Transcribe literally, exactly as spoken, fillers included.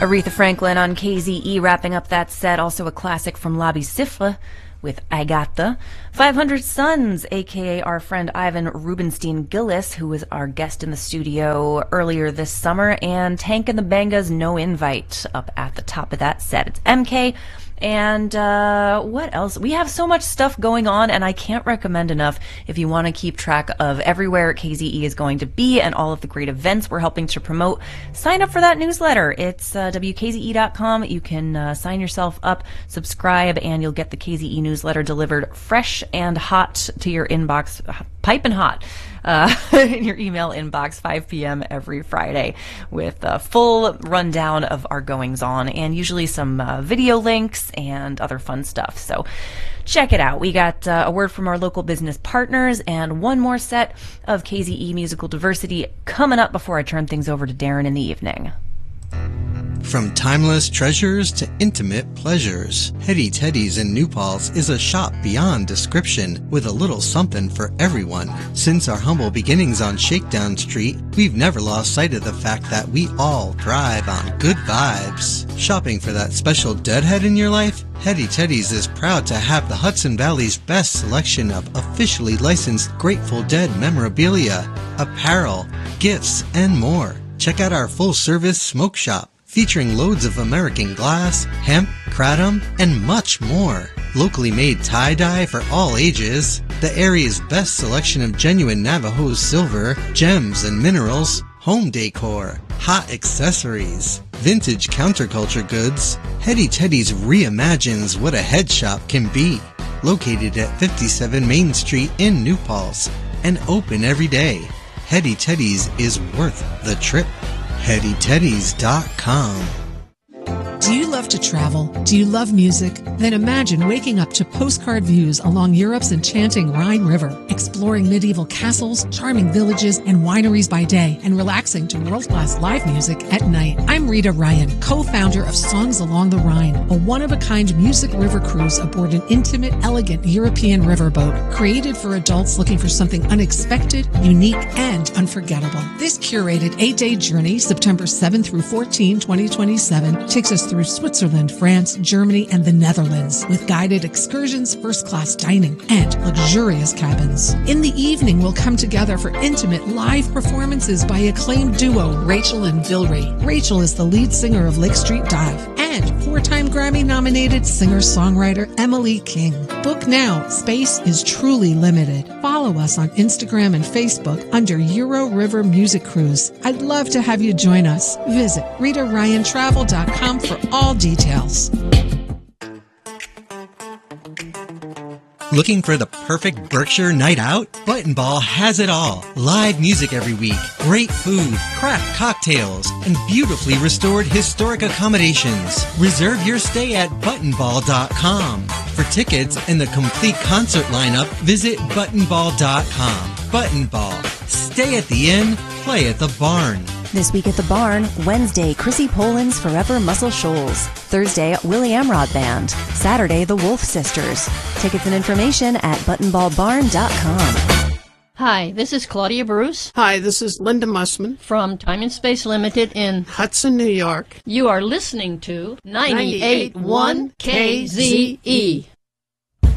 Aretha Franklin on K Z E wrapping up that set. Also a classic from Labi Siffre with Agatha. five hundred Suns, a k a our friend Ivan Rubenstein Gillis, who was our guest in the studio earlier this summer, and Tank and the Bangas, No Invite, up at the top of that set. It's M K. And uh, what else? We have so much stuff going on, and I can't recommend enough if you want to keep track of everywhere K Z E is going to be and all of the great events we're helping to promote. Sign up for that newsletter. It's uh, W K Z E dot com. You can uh, sign yourself up, subscribe, and you'll get the K Z E newsletter delivered fresh and hot to your inbox, piping hot. Uh, in your email inbox, five p.m. every Friday, with a full rundown of our goings on and usually some uh, video links and other fun stuff. So check it out. We got uh, a word from our local business partners and one more set of K Z E musical diversity coming up before I turn things over to Darren in the evening. From timeless treasures to intimate pleasures, Hetty Teddy's in New Paltz is a shop beyond description with a little something for everyone. Since our humble beginnings on Shakedown Street, we've never lost sight of the fact that we all thrive on good vibes. Shopping for that special deadhead in your life? Hetty Teddy's is proud to have the Hudson Valley's best selection of officially licensed Grateful Dead memorabilia, apparel, gifts, and more. Check out our full-service smoke shop, featuring loads of American glass, hemp, kratom, and much more. Locally made tie-dye for all ages, the area's best selection of genuine Navajo silver, gems and minerals, home decor, hot accessories, vintage counterculture goods. Hetty Teddy's reimagines what a head shop can be. Located at fifty-seven Main Street in New Paltz and open every day. Hetty Teddy's is worth the trip. Hetty Teddies dot com. Do you love to travel? Do you love music? Then imagine waking up to postcard views along Europe's enchanting Rhine River, exploring medieval castles, charming villages, and wineries by day, and relaxing to world-class live music at night. I'm Rita Ryan, co-founder of Songs Along the Rhine, a one-of-a-kind music river cruise aboard an intimate, elegant European riverboat, created for adults looking for something unexpected, unique, and unforgettable. This curated eight-day journey, September seventh through fourteenth, twenty twenty-seven, takes us through Switzerland, France, Germany, and the Netherlands, with guided excursions, first-class dining, and luxurious cabins. In the evening, we'll come together for intimate live performances by acclaimed duo Rachel and Vilry. Rachel is the lead singer of Lake Street Dive, and four-time Grammy-nominated singer-songwriter Emily King. Book now. Space is truly limited. Follow us on Instagram and Facebook under Euro River Music Cruise. I'd love to have you join us. Visit Rita Ryan Travel dot com for all details. Looking for the perfect Berkshire night out? Button Ball has it all. Live music every week, great food, craft cocktails, and beautifully restored historic accommodations. Reserve your stay at button ball dot com. For tickets and the complete concert lineup, visit button ball dot com. Button Ball. Stay at the inn, play at the barn. This week at the Barn, Wednesday, Chrissy Poland's Forever Muscle Shoals. Thursday, Willie Amrod Band. Saturday, the Wolf Sisters. Tickets and information at button ball barn dot com. Hi, this is Claudia Bruce. Hi, this is Linda Mussman from Time and Space Limited in Hudson, New York. You are listening to ninety-eight point one K Z E.